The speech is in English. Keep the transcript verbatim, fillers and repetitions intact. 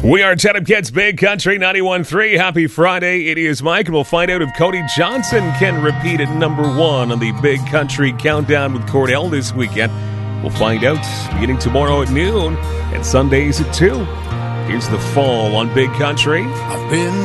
We are Chatham Kids Big Country ninety-one point three. Happy Friday. It is Mike, and we'll find out if Cody Johnson can repeat at number one on the Big Country Countdown with Cordell this weekend. We'll find out beginning tomorrow at noon and Sundays at two. Here's The Fall on Big Country. I've been